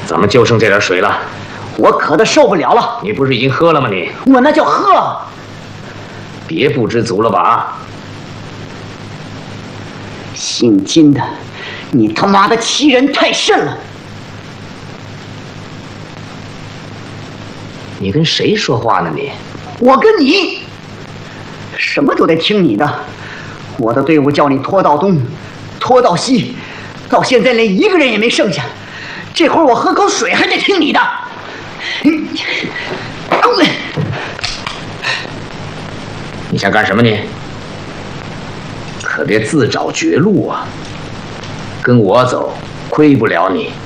怎么就剩这点水了？ 我渴得受不了了。 你不是已经喝了吗？你我那叫喝。 别不知足了吧？ 姓金的，你他妈的欺人太甚了！ 你跟谁说话呢？你？ 我跟你，什么都得听你的。我的队伍叫你拖到东，拖到西，到现在连一个人也没剩下。这会儿我喝口水还得听你的。 你想干什么你？可别自找绝路啊！跟我走，亏不了你。